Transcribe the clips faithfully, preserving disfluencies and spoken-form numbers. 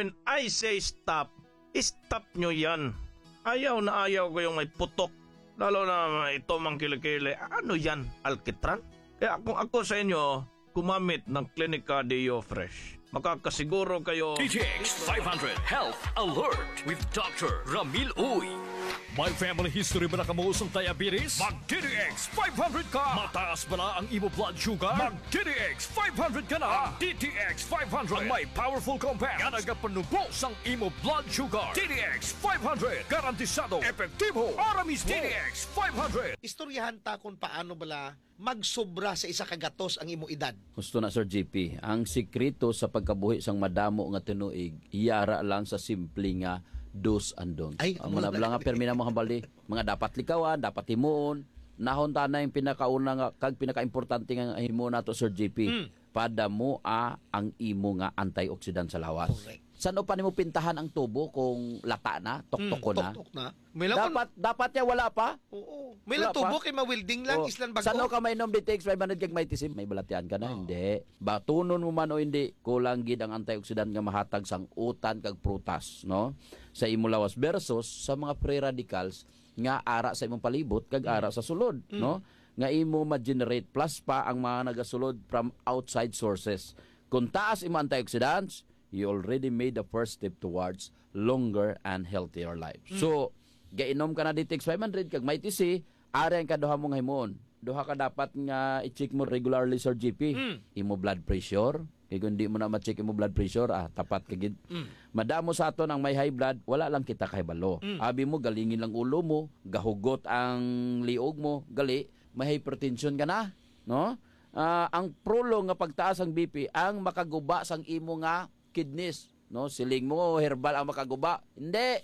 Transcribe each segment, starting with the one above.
when I say stop, stop nyo yan. Ayaw na ayaw ko yung may putok. Lalo na ito mang kilikili. Ano yan? Alkitran? Kaya kung ako sa inyo, kumamit ng Clinica Deo Fresh. Makakasiguro kayo... D T X five hundred Health Alert with Doctor Ramil Uy. May family history ba na kamuusong diabetes? Mag-D T X five hundred ka! Mataas ba na ang imo blood sugar? Mag-D T X five hundred ka na! D T X five hundred ang may powerful compounds nga nagapanubos ang imo blood sugar. D T X five hundred garantisado, epektibo, para mismo. D T X five hundred. Istoryahan ta kung paano bala magsobra sa isa kagatos ang imo edad. Gusto na Sir G P, ang sikreto sa pagkabuhi sang madamo nga tinuig, iyara lang sa simple nga dos and don'ts. Ay, ang mga nga permi na mga bali, mga dapat likawan, dapat himuon, nahon ta na yung pinakauna nga kag pinakaimportante nga himuon nato Sir G P. Mm. Pada mo a ang imo nga antioxidant sa lawas. Correct. Saan pa nimo pintahan ang tubo kung lata na, toktok mm, na? Toktok na. May laman, dapat dapat ya wala pa. Oo. May lang tubo kay mawilding lang, oh. islan bago. Saan ka may inom D T X five hundred kag may tisim? May balatian ka na? Oh. Hindi. Batunon mo man o hindi, kulang gid ang antioxidant nga mahatag sang utan kag prutas, no? Sa imo lawas versus sa mga free radicals nga ara sa imong palibot kag ara sa sulod, mm. no? Nga imo ma-generate plus pa ang mga nagasulod from outside sources. Kung taas imo antioxidants, you already made the first step towards longer and healthier life. Mm. So, gainom ka na D T X five hundred kag may T C, ari ang kaduha mong himon. Duha ka dapat nga i-check mo regularly Sir G P. Mm. Imo blood pressure. Kaya kung di mo na ma-check imo blood pressure, ah, tapat kagid. Mm. Madamo sa aton ang may high blood, wala lang kita kahibalo. Mm. Abi mo, galingin lang ulo mo, gahugot ang liog mo, gali, may hypertension ka na, no? Uh, ang prolo nga pagtaas ang B P, ang makaguba sang imo nga kidneys, no? Siling mo herbal ang makaguba. Hindi.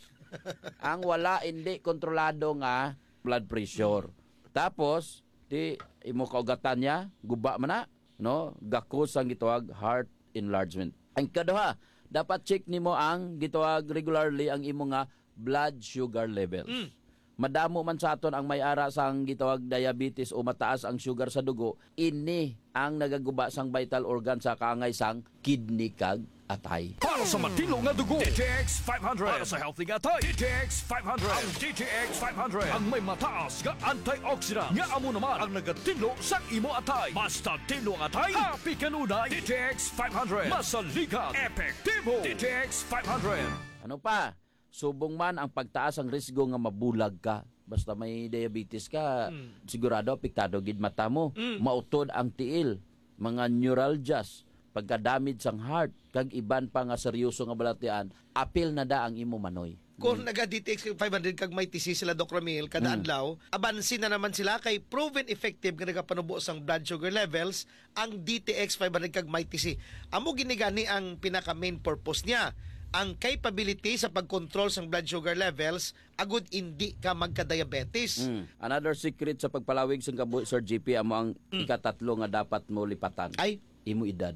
Ang wala hindi kontrolado nga blood pressure. Tapos di imo kaugatan niya, guba man na, no? Gakos ang gitawag heart enlargement. Ang kaduha, dapat check nimo ang gitawag regularly ang imo nga blood sugar levels. Mm. Madamo man sa aton ang may ara sang gitawag diabetes o mataas ang sugar sa dugo, ini ang nagaguba sang vital organ sa kaangay sang kidney kag atay. Para sa matino nga dugo, D T X five hundred. Para sa healthy nga atay, D T X five hundred. Ang D T X five hundred ang may mataas nga antioxidant nga amo naman ang nagatilo sa imo atay. Basta tilo ang atay, happy kanunay. D T X five hundred. Masaligan, epektibo. D T X five hundred. Ano pa? Subong man ang pagtaas ang risgo nga mabulag ka. Basta may diabetes ka, mm. sigurado apektado gid mata mo. Mm. Mautod ang tiil, mga neuralgias, pagka-damage sang heart, kag iban pa nga seryoso nga balatian, apil na da ang imo manoy. Kung mm. naga-D T X five hundred kag may T C sila Doc Ramil kada mm. adlaw, abansin na naman sila kay proven effective nga nagapanubo sang blood sugar levels ang D T X five hundred kag may T C. Amo ginigani ang pinaka main purpose niya. Ang capability sa pag-control sa blood sugar levels, agud hindi ka magka-diabetes. Mm. Another secret sa pagpalawig sa kabuhi, Sir G P, amo ang mm. ikatatlo nga dapat mo lipatan. Ay? Imo edad.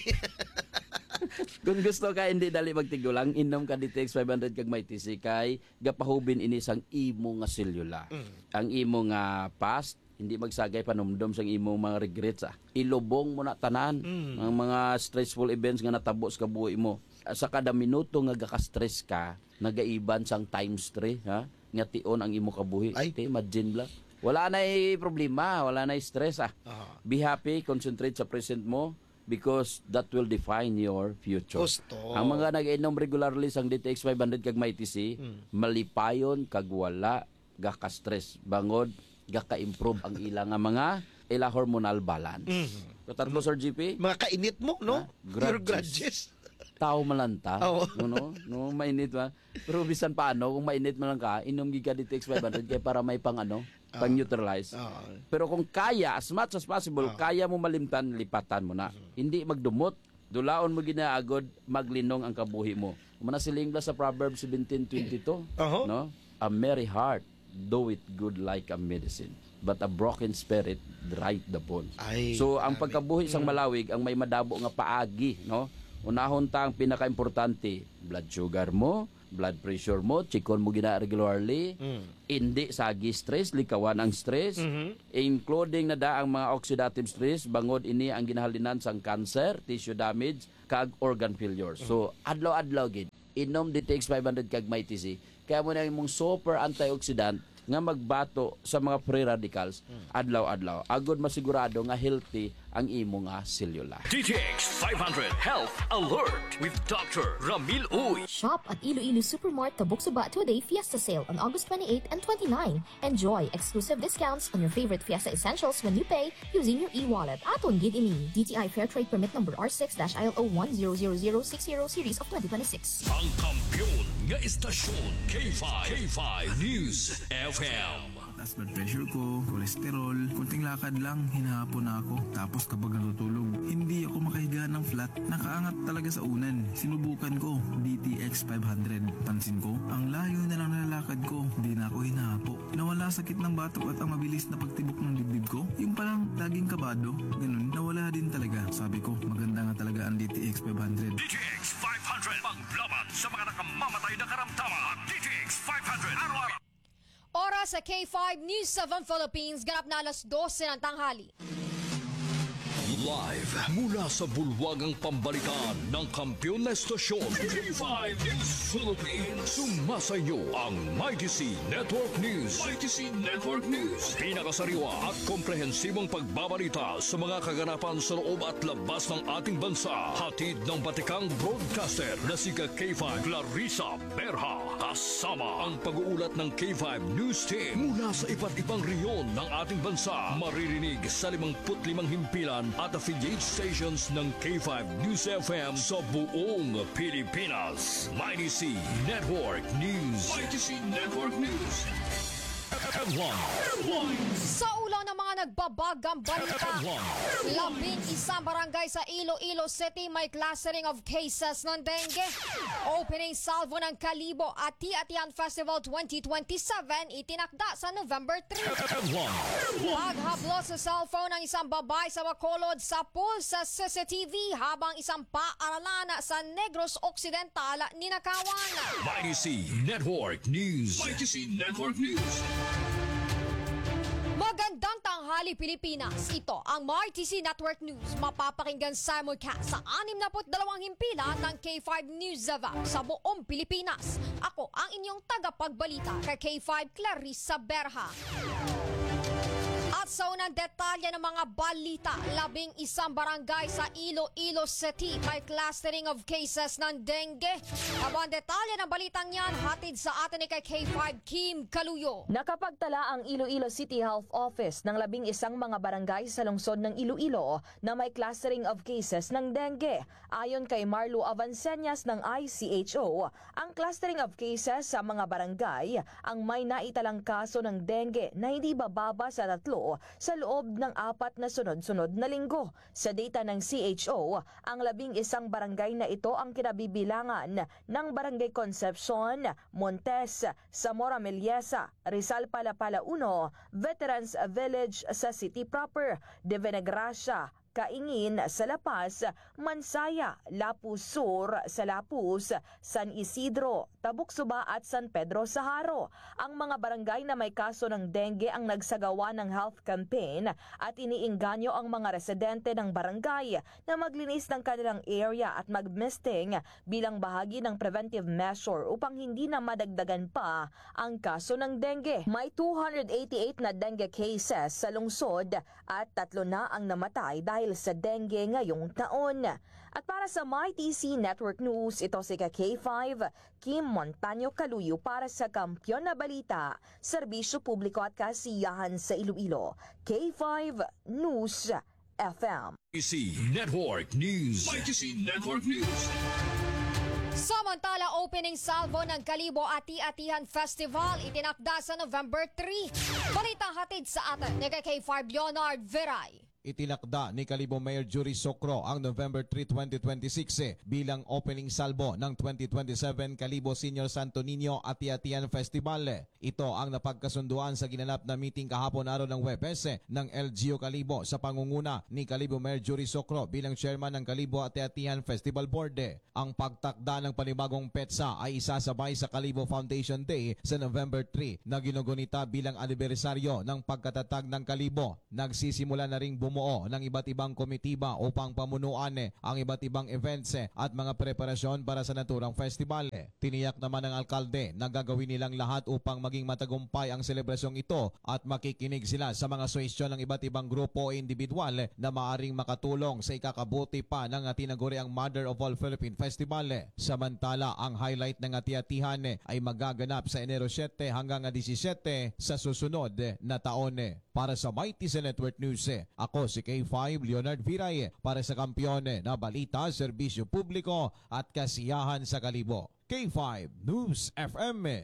Kung gusto ka hindi dali magtigulang, inom ka D T X five hundred kag may T C kay gapahubin ini sang imo nga selula. Mm. Ang imo nga past, hindi magsagay panumdom sang imo mga regrets ah. Ilubong mo na tanan mm. ang mga stressful events nga natabo sa kabuhi mo. Sa kada minuto nga gaka-stress ka, nagaiban sang times three, ha? Nga tion ang imo kabuhi. Ay, imagine lang. Wala na problema, wala na stress ah. Uh-huh. Be happy, concentrate sa present mo because that will define your future. Gusto. Ang mga nag-inom regularly sang D T X five hundred kag may T C, hmm. malipayon kag wala gaka-stress, bangod gaka-improve ang ilang nga mga ila hormonal balance. Mm-hmm. So, tatlo, Sir G P? Mga kainit mo, no? Grudges. Your grudges. Tao malanta. Oh. No, no, mainit ba? Pero bisan paano, kung mainit man lang ka, inom giga D T X five hundred kaya para may pang ano, pang neutralize. Oh. Pero kung kaya, as much as possible, oh. kaya mo malimtan, lipatan mo na. Mm-hmm. Hindi magdumot. Dulaon mo ginaagod, maglinong ang kabuhi mo. Manasiling sa Proverbs seventeen twenty-two. Uh-huh. No? A merry heart do it good like a medicine, but a broken spirit dry the bones. Ay, so ang pagkabuhi sang malawig ang may madabo nga paagi, no? Unahon ta ang pinaka-importante, blood sugar mo, blood pressure mo, chikon mo gina regularly, mm. hindi sagi stress, likawan ang stress, mm-hmm. including na da ang mga oxidative stress, bangod ini ang ginahalinan sang cancer, tissue damage, kag organ failure. Mm. So adlaw-adlaw gid inom D T X five hundred kag may T C, kaya mo na imong super antioxidant nga magbato sa mga free radicals adlaw-adlaw. Agod masigurado nga healthy ang imo nga selula. D T X five hundred Health Alert with Doctor Ramil Uy. Shop at Iloilo Supermart Tabuk-Suba two-day Fiesta Sale on August twenty-eighth and twenty-ninth. Enjoy exclusive discounts on your favorite Fiesta essentials when you pay using your e-wallet. Aton gid ini D T I Fair Trade Permit number R six I L O one zero zero zero six zero series of twenty twenty-six. Ang kampiyon nga istasyon K five K five News F M. Taas blood pressure ko, kolesterol, kunting lakad lang, hinahapon na ako. Tapos kapag natutulog, hindi ako makahiga ng flat. Nakaangat talaga sa unan. Sinubukan ko, D T X five hundred. Pansin ko, ang layo na lang nalalakad ko. Hindi na ako hinahapo. Nawala sakit ng batok at ang mabilis na pagtibok ng dibdib ko. Yung palang laging kabado, ganun, nawala din talaga. Sabi ko, maganda nga talaga ang D T X five hundred. D T X five hundred panglaban sa mga nakamamatay na karamdaman. D T X five hundred araw-araw. Oras sa K five News seven Philippines, ganap na alas dose ng tanghali. Live mula sa bulwagang pambalitaan ng kampiyon na estasyon K five News Philippines. Sumasayo ang Mighty C Network News. Mighty C Network News. Pinakasariwa at komprehensibong pagbabalita sa mga kaganapan sa loob at labas ng ating bansa. Hatid ng batikang broadcaster na si K five Clarissa Berha. Kasama ang pag-uulat ng K five News Team mula sa iba't ibang reyon ng ating bansa. Maririnig sa limangput limang himpilan at affiliate stations ng K five News F M sa buong Pilipinas. Mighty C Network News. Mighty C Network News. Sa ulo ng mga nagbabagang balita, labing isang barangay sa Iloilo City may clustering of cases ng dengue. Opening salvo ng Kalibo at Ati-Atian Festival twenty twenty-seven itinakda sa November three. Paghablo sa cellphone ng isang babae sa Bacolod sa pool sa C C T V habang isang paaralan sa Negros Occidental ninakawan. Mighty C Network News. Mighty C Network News. Magandang tanghali Pilipinas. Ito ang Mighty C Network News. Mapapakinggan simulcast sa anim na dalawang himpilan ng K five News sa buong Pilipinas. Ako ang inyong tagapagbalita kay K five Clarissa Berha. At sa unang detalye ng mga balita, labing isang barangay sa Iloilo City may clustering of cases ng dengue. Abang detalye ng balitang yan, hatid sa atin ni kay K five Kim Kaluyo. Nakapagtala ang Iloilo City Health Office ng labing isang mga barangay sa lungsod ng Iloilo na may clustering of cases ng dengue. Ayon kay Marlo Avancenas ng I C H O, ang clustering of cases sa mga barangay ang may naitalang kaso ng dengue na hindi bababa sa tatlo sa loob ng apat na sunod-sunod na linggo. Sa data ng C H O, ang labing isang barangay na ito ang kinabibilangan ng Barangay Concepcion, Montes, Zamora Meliesa, Rizal Palapala uno, Veterans Village sa City Proper, De Venegracia, Kaingin sa La Paz, Mansaya, Lapus Sur sa Lapus, San Isidro, Tabuk-Suba at San Pedro sa Haro. Ang mga barangay na may kaso ng dengue ang nagsagawa ng health campaign at iniinganyo ang mga residente ng barangay na maglinis ng kanilang area at mag-misting bilang bahagi ng preventive measure upang hindi na madagdagan pa ang kaso ng dengue. May two hundred eighty-eight na dengue cases sa lungsod at tatlo na ang namatay dahil sa dengue ngayong taon. At para sa Mighty C Network News, ito si K five Kim Montaño Kaluyo para sa Kampiyon na Balita, Serbisyo Publiko at Kasiyahan sa Iloilo. K five News F M. Mighty C Network News. Mighty C Network News. Samantala, opening salvo ng Kalibo Ati-Atihan Festival itinakda sa November three. Balitang hatid sa atin ni K five Leonard Veray. Itinakda ni Kalibo Mayor Jury Socro ang November three, twenty twenty-six eh, bilang opening salvo ng twenty twenty-seven Kalibo Senior Santo Niño Ati-Atian Festival. Ito ang napagkasunduan sa ginanap na meeting kahapon araw ng Huwebes eh, ng L G U Kalibo sa pangunguna ni Kalibo Mayor Jury Socro bilang chairman ng Kalibo Ati-Atian Festival Board. Eh. Ang pagtakda ng panibagong petsa ay isasabay sa Kalibo Foundation Day sa November three na ginugunita bilang anibersaryo ng pagkatatag ng Kalibo. Nagsisimula na ring bumuo ng iba't ibang komitiba upang pamunuan eh, ang iba't ibang events eh, at mga preparasyon para sa naturang festival. Eh. Tiniyak naman ng alkalde na gagawin nilang lahat upang maging matagumpay ang selebrasyong ito at makikinig sila sa mga suwestyon ng iba't ibang grupo o individual eh, na maaring makatulong sa ikakabuti pa ng tinaguriang Mother of All Philippine Festival. Eh. Samantala, ang highlight ng ati-atihan eh, ay magaganap sa Enero siyete hanggang disyesiyete sa susunod eh, na taon. Eh. Para sa Mighty Sa Network News, eh, ako si K five Leonard Viray eh, para sa kampiyon eh, na balita, serbisyo publiko at kasiyahan sa Kalibo. K five News F M. Eh.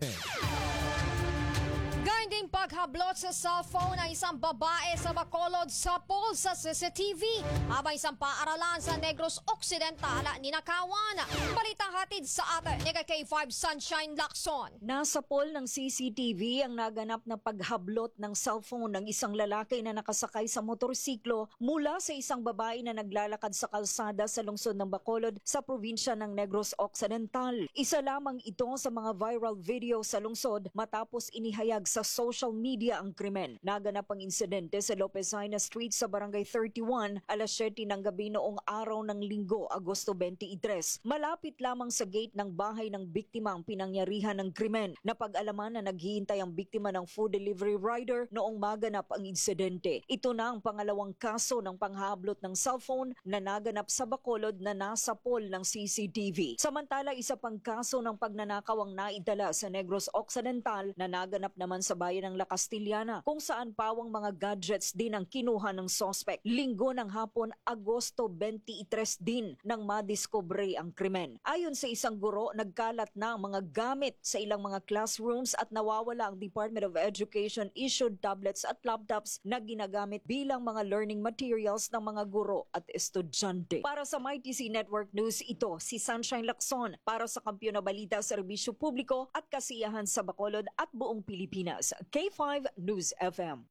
Gayun din paghablot sa cellphone ng isang babae sa Bacolod sa poll sa C C T V habang isang paaralan sa Negros Occidental ninakawan. Balitang hatid sa atin ni K five Sunshine Lacson. Nasa poll ng C C T V ang naganap na paghablot ng cellphone ng isang lalaki na nakasakay sa motorsiklo mula sa isang babae na naglalakad sa kalsada sa lungsod ng Bacolod sa probinsya ng Negros Occidental. Isa lamang ito sa mga viral video sa lungsod matapos inihayag sa social media ang krimen. Naganap ang insidente sa Lopezina Street sa Barangay thirty-one, alas siyete ng gabi noong araw ng Linggo, Agosto twenty-three. Malapit lamang sa gate ng bahay ng biktima ang pinangyarihan ng krimen. Napag-alaman na naghihintay ang biktima ng food delivery rider noong maganap ang insidente. Ito na ang pangalawang kaso ng panghablot ng cellphone na naganap sa Bacolod na nasa poll ng C C T V. Samantala, isa pang kaso ng pagnanakaw ang naidala sa Negros Occidental na naganap naman sa bayan ng La Castillana kung saan pawang mga gadgets din ang kinuha ng suspect. Linggo ng hapon, Agosto twenty-three din nang madiskubre ang krimen. Ayon sa isang guro, nagkalat na ang mga gamit sa ilang mga classrooms at nawawala ang Department of Education issued tablets at laptops na ginagamit bilang mga learning materials ng mga guro at estudyante. Para sa Mighty Sa Network News, ito si Sunshine Lacson para sa Kampiyon na Balita, Serbisyo Publiko at Kasiyahan sa Bacolod at buong Pilipinas. K five News F M.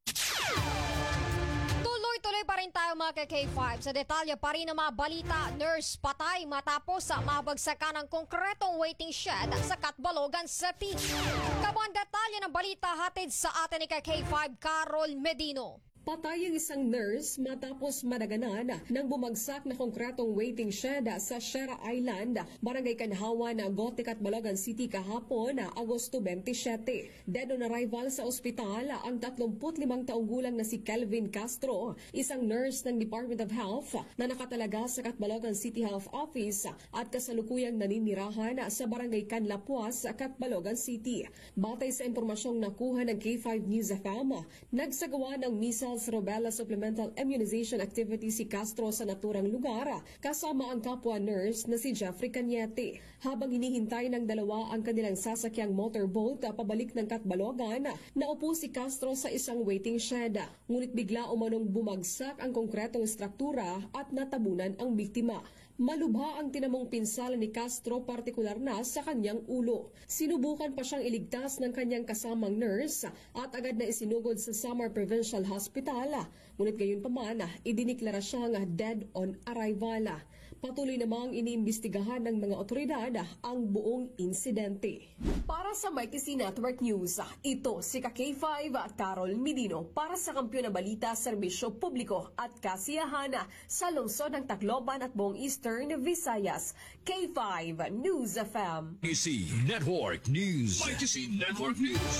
Tuloy-tuloy pa rin tayo mga K five. Sa detalye pa rin ng mga balita, nurse patay matapos sa mabagsakan ng konkretong waiting shed sa Catbalogan City. Kabuang detalye ng balita hatid sa atin ni K five Carol Medino. Patay ang isang nurse matapos madaganan ng bumagsak na konkretong waiting shed sa Shera Island, Barangay Kanhawan, Gotek at Balogan City kahapon, Agosto twenty-seven. Dead on arrival sa ospital ang thirty-five taong gulang na si Kelvin Castro, isang nurse ng Department of Health na nakatalaga sa Catbalogan City Health Office at kasalukuyang naninirahan sa Barangay Canlapuas, Catbalogan City. Batay sa impormasyong nakuha ng K five News F M, nagsagawa ng misa Rubella Supplemental Immunization Activity si Castro sa naturang lugar kasama ang kapwa nurse na si Jeffrey Cañete. Habang hinihintay ng dalawa ang kanilang sasakyang motorboat pabalik ng Catbalogan, naupo si Castro sa isang waiting shed. Ngunit bigla umanong bumagsak ang konkretong struktura at natabunan ang biktima. Malubha ang tinamong pinsala ni Castro, partikular na sa kanyang ulo. Sinubukan pa siyang iligtas ng kanyang kasamang nurse at agad na isinugod sa Samar Provincial Hospital. Ngunit gayon pa man, idiniklara siyang dead on arrival. Patuloy namang iniimbestigahan ng mga otoridad ang buong insidente. Para sa Mighty Sa Network News, ito si K five Carol Medino para sa Kampiyon na Balita, Serbisyo Publiko at Kasiyahan sa lungsod ng Tacloban at buong Eastern Visayas. K five News F M. Mighty Sa Network News. Mighty Sa Network News.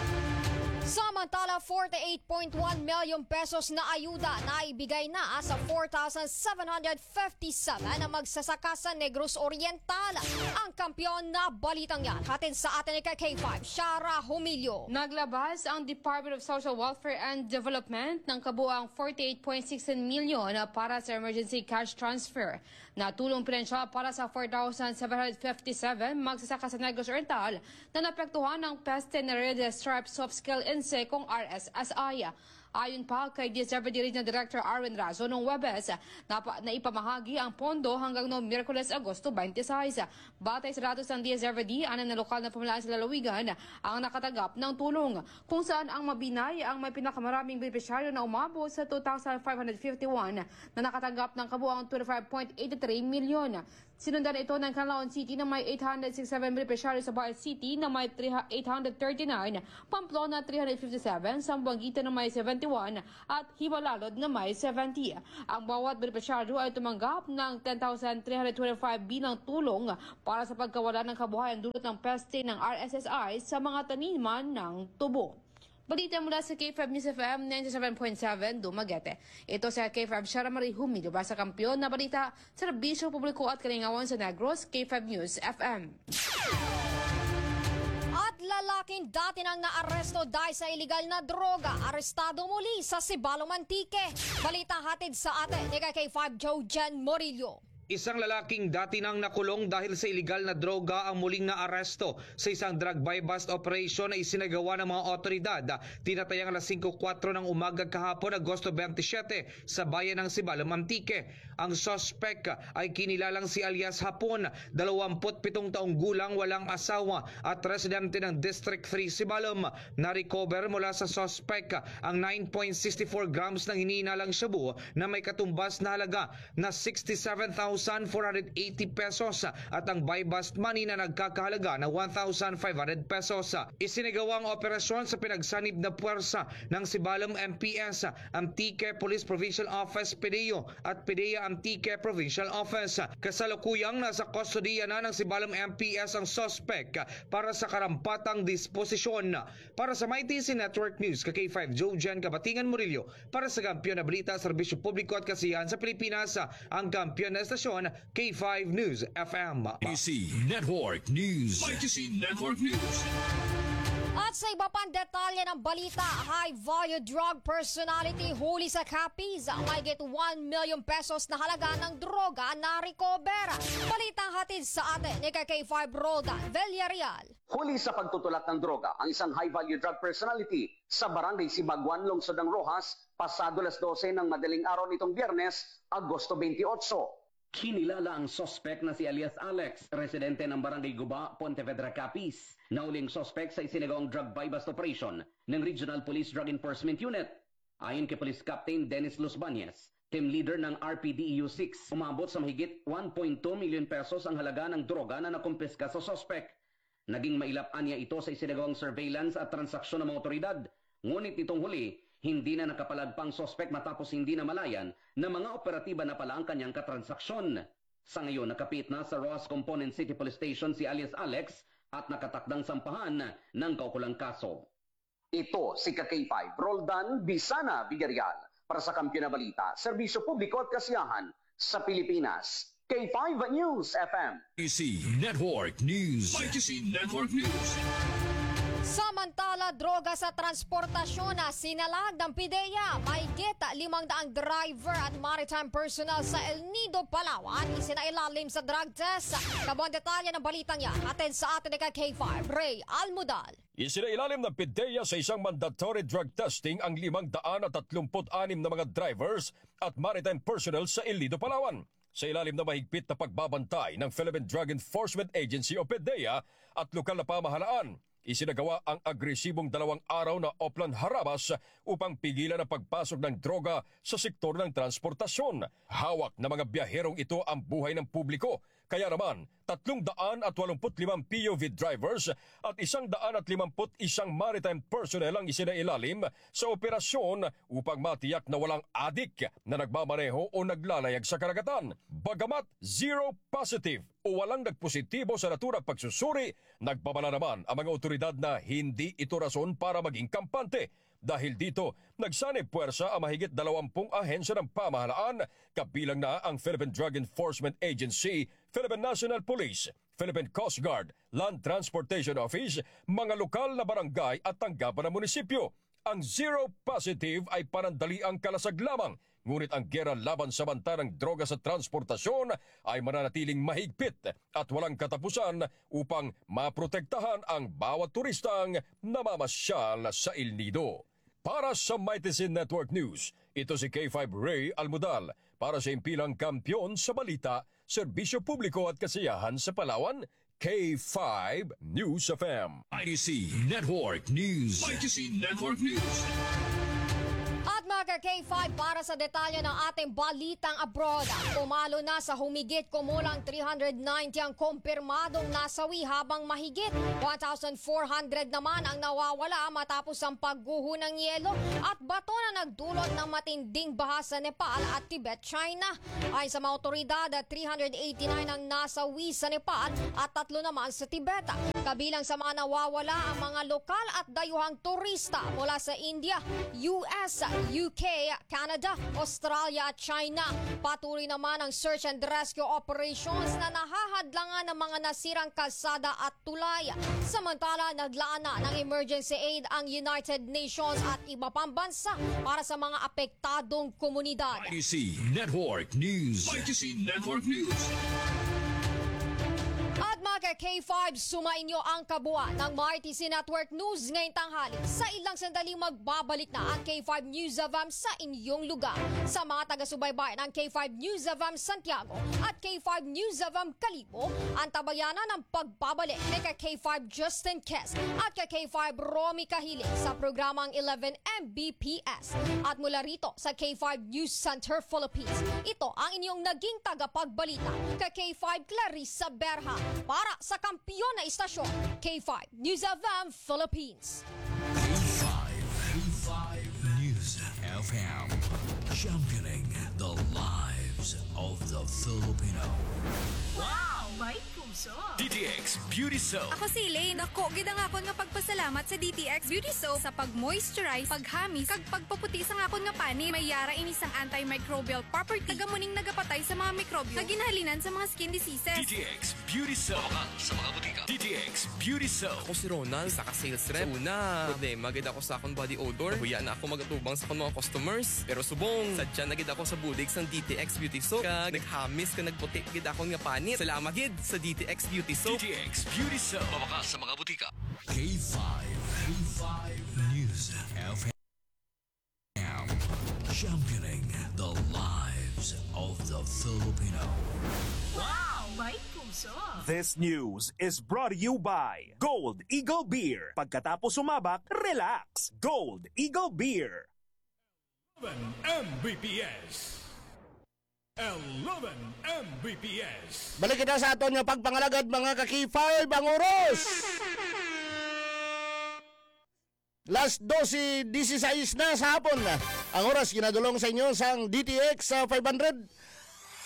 Samantala, forty-eight point one milyon pesos na ayuda na ibigay na sa four thousand seven hundred fifty-seven na magsasaka sa Negros Oriental. Ang kampiyon na balitang yan, hatid sa atin ni K five, Shara Humilio. Naglabas ang Department of Social Welfare and Development ng kabuang forty-eight point six milyon para sa emergency cash transfer na tulong pinansyal para sa four thousand seven hundred fifty-seven magsasaka sa Negros Oriental na napektuhan ng Peste Nereida Stripe Soft Skill Insekong R S S I. Ayon pa kay D S R D Regional Director Arwen Razo noong Webes na, na ipamahagi ang pondo hanggang noong Miyerkules, Agosto twenty-six. Batay sa datos ng D S R D, anim na lokal na pamahalaan sa lalawigan ang nakatagap ng tulong, kung saan ang Mabinay ang may pinakamaraming benepisyaryo na umabot sa two thousand five hundred fifty-one na nakatanggap ng kabuang twenty-five point eight three milyon. Sinundan ito ng Canlaon City na may eight hundred sixty-seven beneficiary, sa Baal City na may eight hundred thirty-nine, Pamplona three hundred fifty-seven, Sambuanguita na may seventy-one at Himalalod na may seventy. Ang bawat beneficiaryo ay tumanggap ng ten thousand three hundred twenty-five bilang tulong para sa pagkawala ng kabuhayan dulot ng peste ng R S S I sa mga taniman ng tubo. Balita mula sa K five News F M ninety-seven point seven Dumaguete. Ito sa K five Sara Marie Humilio ba sa kampiyon na balita sa Serbisyo Publiko at Kalingawan sa Negros, K five News F M. At lalaking dati nang naaresto dahil sa iligal na droga, arestado muli sa Sibalong Antique. Balita hatid sa atin ni K five Jojen Morillo. Isang lalaking dati nang nakulong dahil sa iligal na droga ang muling naaresto sa isang drug buy-bust operation na isinagawa ng mga otoridad. Tinatayang alas five oh four ng umaga kahapon, Agosto twenty-seven, sa bayan ng Sibalom Antique. Ang suspect ay kinilalang si alias Hapon, twenty-seven taong gulang, walang asawa at residente ng District three Sibalom. Na-recover mula sa suspect ang nine point six four grams ng hinihinalang shabu na may katumbas na halaga na sixty-seven thousand four hundred eighty pesos at ang buy-bust money na nagkakahalaga na one thousand five hundred pesos. Isinagawa ang operasyon sa pinagsanib na puwersa ng Sibalom M P S, Antique Police Provincial Office, PDEO at PDEA Antique Provincial Office. Kasalukuyang nasa kustodiya na ng Sibalom M P S ang suspect para sa karampatang disposisyon. Para sa Mighty C Network News, K five Jojen Kabatingan Murillo, para sa kampiyon na balita, serbisyo publiko at kasiyahan sa Pilipinas, ang kampiyon na estasyon, K five News F M. Mighty C Network News. Mighty C Network News. At sa iba pang detalye ng balita, high-value drug personality huli sa Capiz. May get one million pesos na halaga ng droga na recover. Balita hatid sa atin ni K five Roldan Villarreal. Huli sa pagtutulak ng droga ang isang high-value drug personality sa barangay Sibaguan, Lungsod ng Rojas, pasado las twelve ng madaling araw nitong Biyernes, Agosto twenty-eight. Kinilala ang suspect na si alias Alex, residente ng Barangay Guba, Pontevedra, Capiz. Nauling suspect sa isinagawang drug buy-bust operation ng Regional Police Drug Enforcement Unit. Ayon kay Police Captain Dennis Luzbanyes, team leader ng R P D E U six, umabot sa mahigit one point two million pesos ang halaga ng droga na nakumpiska sa suspect. Naging mailap-an niya ito sa isinagawang surveillance at transaksyon ng mga otoridad. Ngunit itong huli, hindi na nakapalagpang suspect matapos hindi na malayan na mga operatiba na pala ang kanyang katransaksyon. Sa ngayon, nakapit na sa Rojas Component City Police Station si alias Alex at nakatakdang sampahan ng kaukulang kaso. Ito si K five Roldan Bisana Villarreal para sa Kampiyon na Balita, Serbisyo Publiko at Kasiyahan sa Pilipinas. K five News F M. Mighty C Network News. Mighty C Network News. Samantala, droga sa transportasyon na sinalag ng PIDEA. Mahigit limang daang driver at maritime personnel sa El Nido, Palawan isinailalim sa drug test. Kabuang detalye ng balitang yan atin sa atin ng K five, Ray Almudal. Isinailalim ng PIDEA sa isang mandatory drug testing ang limang daan at tatlumput anim na mga drivers at maritime personnel sa El Nido, Palawan. Sa ilalim na mahigpit na pagbabantay ng Philippine Drug Enforcement Agency o PIDEA at lokal na pamahalaan, isinagawa ang agresibong dalawang araw na Oplan Harabas upang pigilan ang pagpasok ng droga sa sektor ng transportasyon. Hawak na mga biyaherong ito ang buhay ng publiko. Kaya naman, tatlong daan at walumput limang P O V drivers at isang daan at limamput isang maritime personnel ang isinailalim sa operasyon upang matiyak na walang adik na nagmamaneho o naglalayag sa karagatan. Bagamat zero positive o walang nagpositibo sa naturang pagsusuri, nagbabala naman ang mga otoridad na hindi ito rason para maging kampante. Dahil dito, nagsanib puwersa ang mahigit dalawampung ahensya ng pamahalaan, kabilang na ang Philippine Drug Enforcement Agency, Philippine National Police, Philippine Coast Guard, Land Transportation Office, mga lokal na barangay at tanggapan ng munisipyo. Ang zero positive ay panandaliang kalasag lamang, ngunit ang gera laban sa banta ng droga sa transportasyon ay mananatiling mahigpit at walang katapusan upang maprotektahan ang bawat turistang namamasyal sa El Nido. Para sa Mighty C Network News, ito si K five Ray Almudal para sa impilang kampiyon sa balita, serbisyo publiko at kasiyahan sa Palawan, K five News F M. Mighty C Network News. Mighty C Network News. At mga mga K five, para sa detalye ng ating balitang abroad, umalo na sa humigit kumulang three hundred ninety ang kumpirmadong nasawi habang mahigit one thousand four hundred naman ang nawawala matapos ang pagguho ng yelo at bato na nagdulot ng matinding baha sa Nepal at Tibet, China. Ayon sa mga otoridad, three hundred eighty-nine ang nasawi sa Nepal at tatlo naman sa Tibet. Kabilang sa mga nawawala ang mga lokal at dayuhang turista mula sa India, U S, U K, Canada, Australia at China. Patuloy naman ang search and rescue operations na nahahadlangan ng mga nasirang kalsada at tulay. Samantala, naglaan na ng emergency aid ang United Nations at iba pang bansa para sa mga apektadong komunidad. I C Network News. I C Network News. At mga K five, sumainyo ang kabuuan ng M R T C Network News ngayong tanghali. Sa ilang sandaling magbabalik na ang K five News of A M sa inyong lugar. Sa mga taga-subaybay ng K five News of A M Santiago at K five News of A M Kalibo, ang tabayanan ng pagbabalik ni K five Justin Kes at K five Romy Kahilig sa programang eleven M B P S. At mula rito sa K five News Center Philippines, ito ang inyong naging tagapagbalita K five Clarissa Berha para sa kampiyon na istasyon, K five News of A M Philippines. K five, K five News F M. Championing the lives of the Filipino. Wow! May puso! D T X Beauty Soap. Ako si Elaine. Ako, gida nga akon nga pagpasalamat sa D T X Beauty Soap sa pag-moisturize, paghamis, kag pagpaputi sa nga akon nga pani. May yara inis ang antimicrobial property. Tagamuning nagapatay sa mga mikrobyo. Kaginahalinan sa mga skin diseases. D T X Beauty Soap. Sa mga butika. D T X Beauty Soap. Ako si Ronald, isa ka sales rep. So una, problema, gid ako sa akong body odor. Huya na ako magatubang sa akong mga customers. Pero subong, sadya na gid ako sa budigs ng D T X Beauty Soap. Kag naghamis ka nagputi gid akong nga panit. Salamat gid sa D T X Beauty Soap. D T X Beauty Soap. Mabakas sa mga butika. K five, K five News F M. Championing the lives of the Filipino. Wow! May puso! This news is brought to you by Gold Eagle Beer. Pagkatapos sumabak, relax. Gold Eagle Beer. eleven M B P S. eleven M B P S. Balik kita sa aton nga pagpangalagad mga ka-K five ang oras. Last twelve sixteen na sa hapon. Ang oras ginadulong sa inyo sang D T X sa five hundred